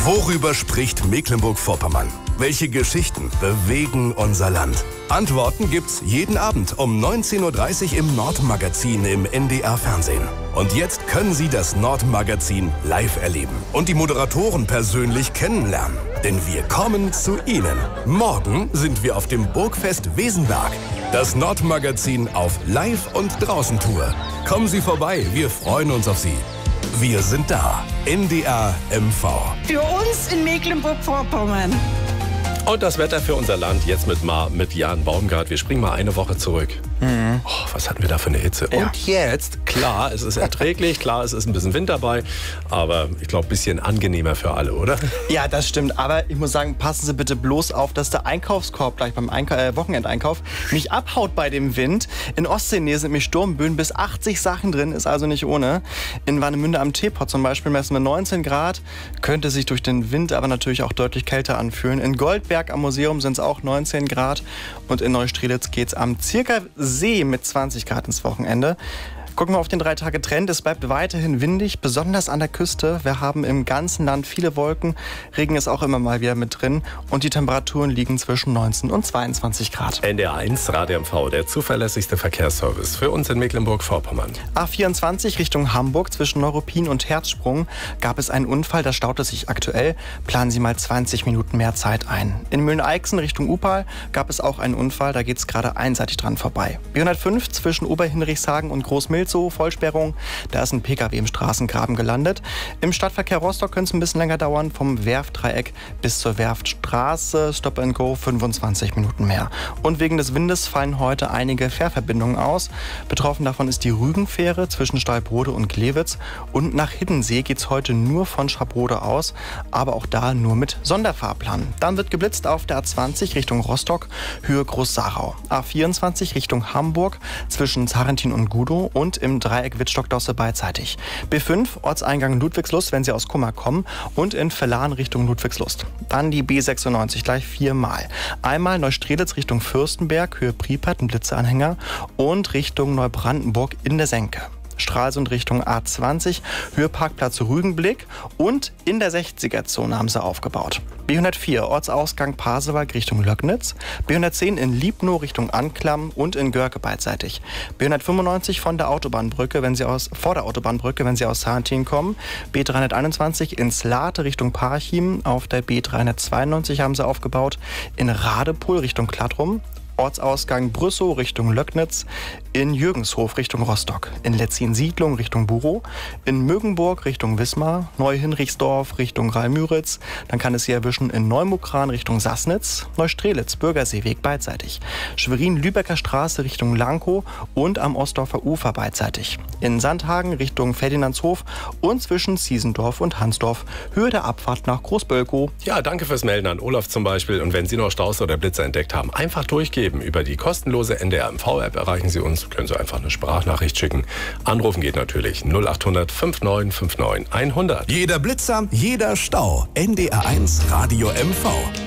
Worüber spricht Mecklenburg-Vorpommern? Welche Geschichten bewegen unser Land? Antworten gibt's jeden Abend um 19:30 Uhr im Nordmagazin im NDR-Fernsehen. Und jetzt können Sie das Nordmagazin live erleben und die Moderatoren persönlich kennenlernen. Denn wir kommen zu Ihnen. Morgen sind wir auf dem Burgfest Wesenberg. Das Nordmagazin auf Live- und Draußentour. Kommen Sie vorbei, wir freuen uns auf Sie. Wir sind da. NDR MV. Für uns in Mecklenburg-Vorpommern. Und das Wetter für unser Land jetzt mit Jan Baumgart. Wir springen mal eine Woche zurück. Oh, was hatten wir da für eine Hitze? Ja. Und jetzt, klar, es ist erträglich, klar, es ist ein bisschen Wind dabei, aber ich glaube, ein bisschen angenehmer für alle, oder? Ja, das stimmt, aber ich muss sagen, passen Sie bitte bloß auf, dass der Einkaufskorb gleich beim Wochenendeinkauf nicht abhaut bei dem Wind. In Ostseenähe sind nämlich Sturmböen, bis 80 Sachen drin, ist also nicht ohne. In Warnemünde am Teepot zum Beispiel messen wir 19 Grad, könnte sich durch den Wind aber natürlich auch deutlich kälter anfühlen. In Goldberg am Museum sind es auch 19 Grad und in Neustrelitz geht es am Zirkersee mit 20 Grad ins Wochenende. Gucken wir auf den 3-Tage-Trend. Es bleibt weiterhin windig, besonders an der Küste. Wir haben im ganzen Land viele Wolken. Regen ist auch immer mal wieder mit drin. Und die Temperaturen liegen zwischen 19 und 22 Grad. NDR1 Radio MV, der zuverlässigste Verkehrsservice für uns in Mecklenburg-Vorpommern. A24 Richtung Hamburg zwischen Neuruppin und Herzsprung gab es einen Unfall. Da staut es sich aktuell. Planen Sie mal 20 Minuten mehr Zeit ein. In Mühlen-Eichsen Richtung Upal gab es auch einen Unfall. Da geht es gerade einseitig dran vorbei. B105 zwischen Oberhinrichshagen und Großmilzow, Vollsperrung. Da ist ein PKW im Straßengraben gelandet. Im Stadtverkehr Rostock könnte es ein bisschen länger dauern. Vom Werftdreieck bis zur Werftstraße. Stop and Go 25 Minuten mehr. Und wegen des Windes fallen heute einige Fährverbindungen aus. Betroffen davon ist die Rügenfähre zwischen Stallbrode und Glewitz. Und nach Hiddensee geht es heute nur von Schabrode aus. Aber auch da nur mit Sonderfahrplan. Dann wird geblitzt auf der A20 Richtung Rostock, Höhe Groß-Sarau. A24 Richtung Hamburg zwischen Zarentin und Gudow und im Dreieck Wittstock-Dosse beidseitig. B5 Ortseingang Ludwigslust, wenn Sie aus Kummer kommen, und in Verlan Richtung Ludwigslust. Dann die B96 gleich 4-mal. Einmal Neustrelitz Richtung Fürstenberg, Höhe Pripyat, ein Blitzeanhänger, und Richtung Neubrandenburg in der Senke. Stralsund Richtung A20, Höheparkplatz Rügenblick, und in der 60er-Zone haben sie aufgebaut. B104 Ortsausgang Pasewalk Richtung Löcknitz, B110 in Liebnow Richtung Anklam und in Görke beidseitig. B195 vor der Autobahnbrücke, wenn Sie aus Sarentin kommen. B321 in Slate Richtung Parchim, auf der B392 haben sie aufgebaut. In Radepohl Richtung Klattrum. Ortsausgang Brüssow Richtung Löcknitz, in Jürgenshof Richtung Rostock, in Letzin-Siedlung Richtung Burow, in Mögenburg Richtung Wismar, Neuhinrichsdorf Richtung Rhein-Müritz, dann kann es Sie erwischen in Neumukran Richtung Sassnitz, Neustrelitz, Bürgerseeweg beidseitig, Schwerin-Lübecker Straße Richtung Lankow und am Ostdorfer Ufer beidseitig, in Sandhagen Richtung Ferdinandshof und zwischen Ziesendorf und Hansdorf, Höhe der Abfahrt nach Großbölkow. Ja, danke fürs Melden an Olaf zum Beispiel. Und wenn Sie noch Staus oder Blitzer entdeckt haben, einfach durchgehen. Über die kostenlose NDR MV-App erreichen Sie uns, können Sie einfach eine Sprachnachricht schicken. Anrufen geht natürlich 0800 5959 100. Jeder Blitzer, jeder Stau. NDR1 Radio MV.